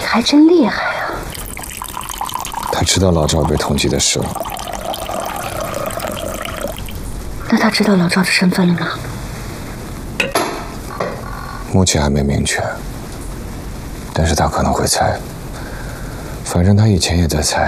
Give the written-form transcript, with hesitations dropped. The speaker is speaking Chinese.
还真厉害啊！ 他知道老赵被通缉的事了。 那他知道老赵的身份了吗？ 目前还没明确，但是他可能会猜。反正他以前也在猜。